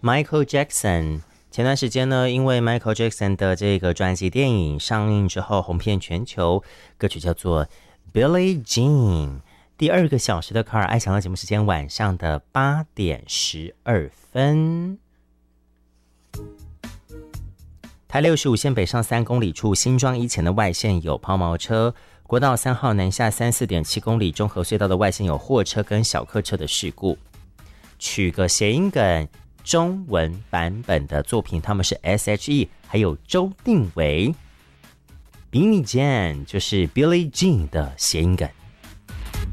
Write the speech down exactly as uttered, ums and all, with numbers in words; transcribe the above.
Michael Jackson。前段时间呢，因为 Michael Jackson 的这个专辑电影上映之后红遍全球，歌曲叫做 Billie Jean。第二个小时的卡尔爱强的节目时间晚上的八点十二分。台六十五线北上三公里处新庄一前的外线有抛锚车，国道三号南下三四点七公里中和隧道的外线有货车跟小客车的事故。取个谐音梗，中文版本的作品他们是 S H E 还有周定伟，Billie Jean 就是 Billie Jean 的谐音梗。